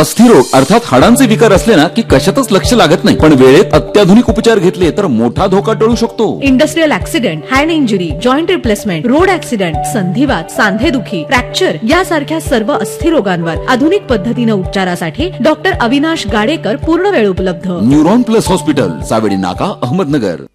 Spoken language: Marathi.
अस्थिरोग अर्थात हाडांचे विकार असले ना की कशातच लक्ष लागत नाही, पण वेळेत अत्याधुनिक उपचार घेतले तर मोठा धोका टळू शकतो. Industrial accident, hand injury, joint replacement, road accident, संधिवात, सांधेदुखी, fracture यासारख्या सर्व अस्थिरोगांवर आधुनिक पद्धतीने उपचारासाठी डॉक्टर अविनाश गाडेकर पूर्ण वेळ उपलब्ध. न्यूरॉन प्लस हॉस्पिटल, सावेडी नाका, अहमदनगर.